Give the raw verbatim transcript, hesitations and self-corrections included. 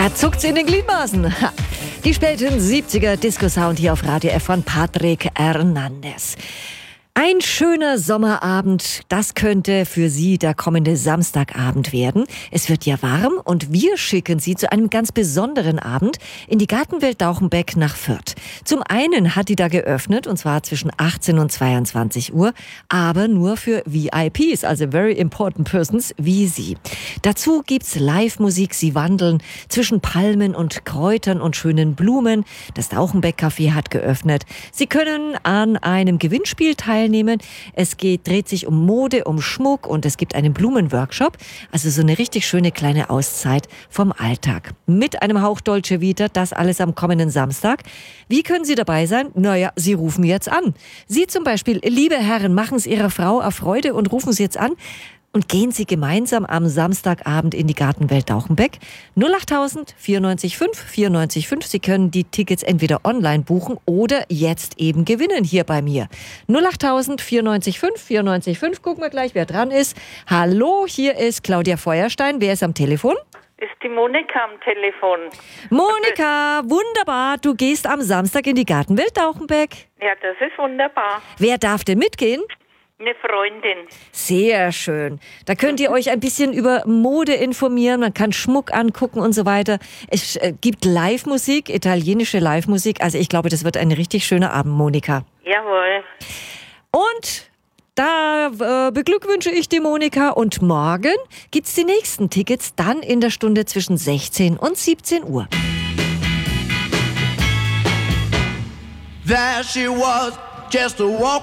Da zuckt's in den Gliedmaßen. Ha. Die späten siebziger Disco-Sound hier auf Radio F von Patrick Hernandez. Ein schöner Sommerabend, das könnte für Sie der kommende Samstagabend werden. Es wird ja warm und wir schicken Sie zu einem ganz besonderen Abend in die Gartenwelt Dauchenbeck nach Fürth. Zum einen hat die da geöffnet, und zwar zwischen achtzehn und zweiundzwanzig Uhr, aber nur für V I Ps, also Very Important Persons wie Sie. Dazu gibt's Live-Musik, Sie wandeln zwischen Palmen und Kräutern und schönen Blumen. Das Dauchenbeck-Café hat geöffnet. Sie können an einem Gewinnspiel teilnehmen. Es geht, dreht sich um Mode, um Schmuck und es gibt einen Blumenworkshop. Also so eine richtig schöne kleine Auszeit vom Alltag. Mit einem Hauch Dolce Vita, das alles am kommenden Samstag. Wie können Sie dabei sein? Naja, Sie rufen jetzt an. Sie zum Beispiel, liebe Herren, machen es Ihrer Frau auf Freude und rufen Sie jetzt an. Und gehen Sie gemeinsam am Samstagabend in die Gartenwelt Dauchenbeck. null achttausend vierundneunzig fünf vierundneunzig fünf. Sie können die Tickets entweder online buchen oder jetzt eben gewinnen hier bei mir. null achttausend vierundneunzig fünf vierundneunzig fünf. Gucken wir gleich, wer dran ist. Hallo, hier ist Claudia Feuerstein. Wer ist am Telefon? Ist die Monika am Telefon. Monika, wunderbar. Du gehst am Samstag in die Gartenwelt Dauchenbeck. Ja, das ist wunderbar. Wer darf denn mitgehen? Eine Freundin. Sehr schön. Da könnt ihr euch ein bisschen über Mode informieren, man kann Schmuck angucken und so weiter. Es äh, gibt Live-Musik, italienische Live-Musik. Also ich glaube, das wird ein richtig schöner Abend, Monika. Jawohl. Und da äh, beglückwünsche ich die Monika. Und morgen gibt's die nächsten Tickets, dann in der Stunde zwischen sechzehn und siebzehn Uhr. There she was, just a walk